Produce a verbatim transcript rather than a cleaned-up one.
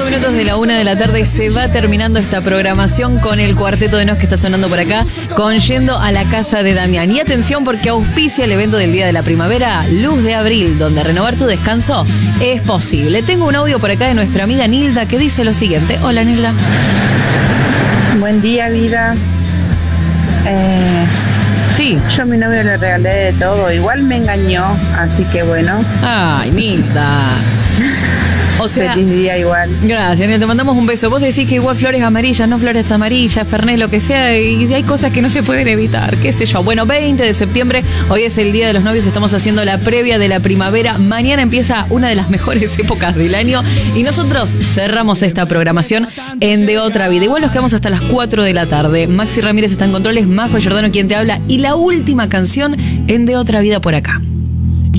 Minutos de la una de la tarde se va terminando esta programación con el cuarteto de Nos que está sonando por acá, con Yendo a la Casa de Damián. Y atención porque auspicia el evento del Día de la Primavera, Luz de Abril, donde renovar tu descanso es posible. Tengo un audio por acá de nuestra amiga Nilda que dice lo siguiente. Hola, Nilda. Buen día, vida. Eh, sí. Yo a mi novio le regalé de todo. Igual me engañó, así que bueno. Ay, Nilda. O sea, feliz día igual. Gracias, Nilda, te mandamos un beso. Vos decís que igual flores amarillas, no flores amarillas, Fernet, lo que sea, y hay cosas que no se pueden evitar, qué sé yo. Bueno, veinte de septiembre, hoy es el Día de los Novios, estamos haciendo la previa de la primavera. Mañana empieza una de las mejores épocas del año y nosotros cerramos esta programación en De Otra Vida. Igual nos quedamos hasta las cuatro de la tarde. Maxi Ramírez está en controles, Majo Giordano quien te habla y la última canción en De Otra Vida por acá.